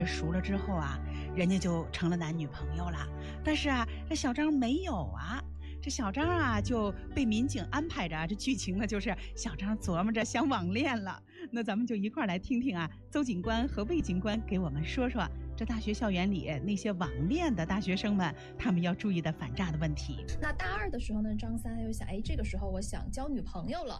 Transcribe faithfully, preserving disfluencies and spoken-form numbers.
熟了之后啊，人家就成了男女朋友了。但是啊，这小张没有啊。这小张啊就被民警安排着，这剧情呢就是小张琢磨着想网恋了。那咱们就一块来听听啊，邹警官和魏警官给我们说说这大学校园里那些网恋的大学生们，他们要注意的反诈的问题。 那大二的时候呢，张三又想，哎，这个时候我想交女朋友了，